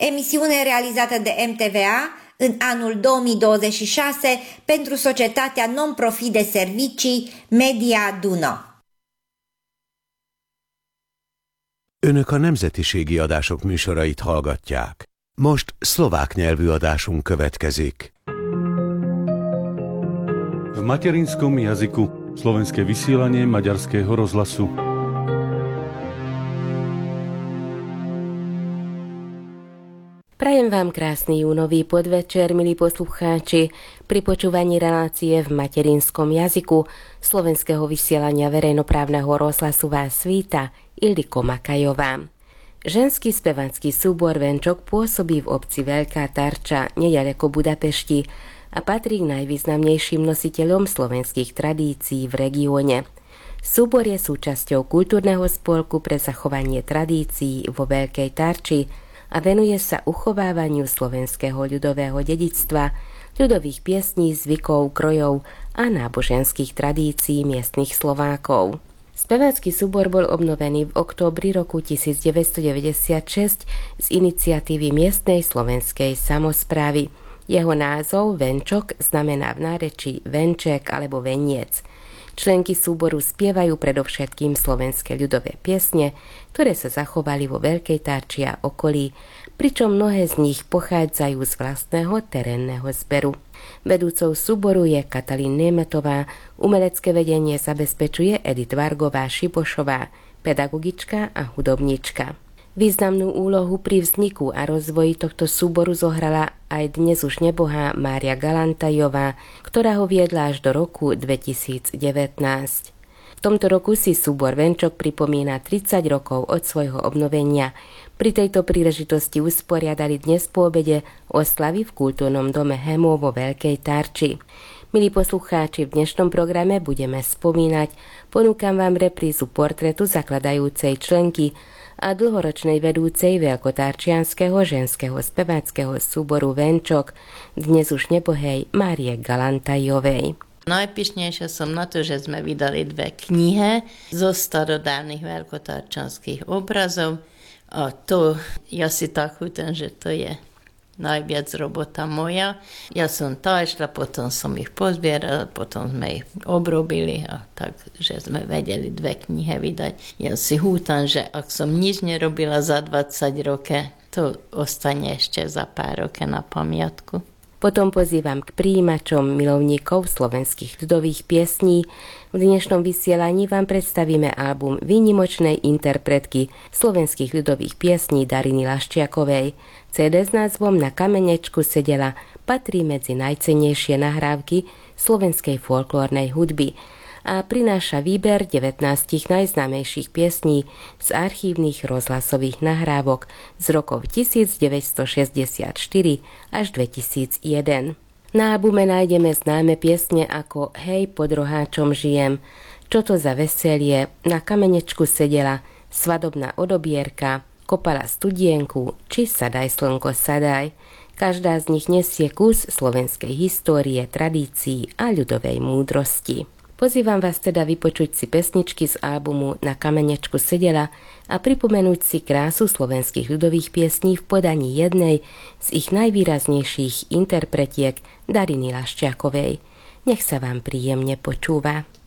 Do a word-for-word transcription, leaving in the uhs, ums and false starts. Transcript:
emisiune realizată de M T V A în anul două mii douăzeci și șase pentru societatea non-profit de servicii Media Duna. Önök a nemzetiségi adások műsorait hallgatják. Most szlovák nyelvű adásunk következik. V materinskom jazyku slovenské vysielanie Maďarského rozhlasu. Prajem vám krásny júnový podvečer, milí poslucháči, pri počúvaní relácie v materinskom jazyku slovenského vysielania verejnoprávneho rozhlasu vás víta Ildiko Makajová. Ženský spevácky súbor Venčok pôsobí v obci Veľká Tarča, neďaleko Budapešti a patrí k najvýznamnejším nositeľom slovenských tradícií v regióne. Súbor je súčasťou kultúrneho spolku pre zachovanie tradícií vo Veľkej Tarči a venuje sa uchovávaniu slovenského ľudového dedičstva, ľudových piesní, zvykov, krojov a náboženských tradícií miestnych Slovákov. Spevácky súbor bol obnovený v októbri roku devätnásťstodeväťdesiatšesť z iniciatívy miestnej slovenskej samosprávy. Jeho názov Venčok znamená v nárečí venček alebo veniec. Členky súboru spievajú predovšetkým slovenské ľudové piesne, ktoré sa zachovali vo Veľkej Tarči a okolí, pričom mnohé z nich pochádzajú z vlastného terénneho zberu. Vedúcou súboru je Katalín Nemetová, umelecké vedenie zabezpečuje Edith Vargová-Šipošová, pedagogička a hudobnička. Významnú úlohu pri vzniku a rozvoji tohto súboru zohrala aj dnes už nebohá Mária Galantajová, ktorá ho viedla až do roku dvetisícdevätnásť. V tomto roku si súbor Venčok pripomína tridsať rokov od svojho obnovenia. Pri tejto príležitosti usporiadali dnes po obede oslavy v kultúrnom dome Hemov vo Veľkej Tarči. Milí poslucháči, v dnešnom programe budeme spomínať, ponúkam vám reprízu portrétu zakladajúcej členky a dlhoročnej vedúcej veľkotarčianskeho ženského speváckeho súboru Venčok, dnes už nebohej Márie Galantajovej. Najpyšnejšia som na to, že sme vydali dve knihy zo starodávnych veľkotarčanských obrazov a to ja si tak chutem, že to je najviac robota moja. Ja som tá išla, potom som ich pozbierala, potom sme ich obrobili a tak, že sme vedeli dve knihy vydať. Ja si hútam, že ak som nič nerobila za dvadsať rokov, to ostane ešte za pár rokov na pamiatku. Potom pozývam k prijímačom milovníkov slovenských ľudových piesní. V dnešnom vysielaní vám predstavíme album výnimočnej interpretky slovenských ľudových piesní Dariny Laščiakovej. cé dé s názvom Na kamenečku sedela patrí medzi najcennejšie nahrávky slovenskej folklórnej hudby a prináša výber devätnásť najznámejších piesní z archívnych rozhlasových nahrávok z rokov devätnásťstošesťdesiatštyri až dvetisícjeden. Na albume nájdeme známe piesne ako Hej, pod roháčom žijem, Čo to za veselie, Na kamenečku sedela, Svadobná odobierka, Kopala studienku či Sadaj slnko sadaj. Každá z nich nesie kus slovenskej histórie, tradícií a ľudovej múdrosti. Pozývam vás teda vypočuť si pesničky z albumu Na kamenečku sedela a pripomenúť si krásu slovenských ľudových piesní v podaní jednej z ich najvýraznejších interpretiek Dariny Laščiakovej. Nech sa vám príjemne počúva.